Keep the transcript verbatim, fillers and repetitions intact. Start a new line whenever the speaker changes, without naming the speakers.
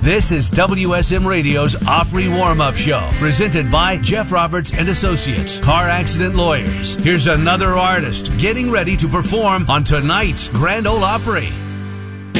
This is W S M Radio's Opry Warm-Up Show, presented by Jeff Roberts and Associates, car accident lawyers. Here's another artist getting ready to perform on tonight's Grand Ole Opry.